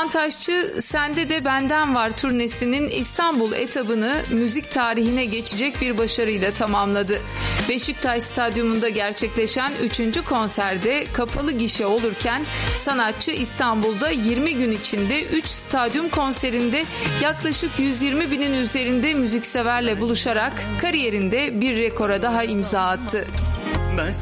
Hakan Taşçı Sende de Benden Var turnesinin İstanbul etabını müzik tarihine geçecek bir başarıyla tamamladı. Beşiktaş Stadyumunda gerçekleşen 3. konserde kapalı gişe olurken sanatçı İstanbul'da 20 gün içinde 3 stadyum konserinde yaklaşık 120 binin üzerinde müzikseverle buluşarak kariyerinde bir rekora daha imza attı.